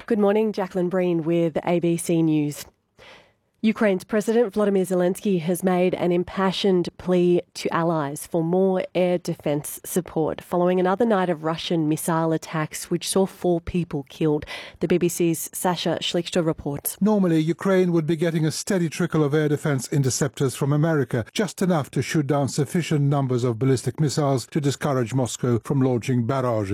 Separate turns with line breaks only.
Good morning, Jacqueline Breen with ABC News. Ukraine's President Volodymyr Zelensky has made an impassioned plea to allies for more air defence support following another night of Russian missile attacks which saw 4 people killed. The BBC's Sasha Schlichter reports.
Normally, Ukraine would be getting a steady trickle of air defence interceptors from America, just enough to shoot down sufficient numbers of ballistic missiles to discourage Moscow from launching barrages.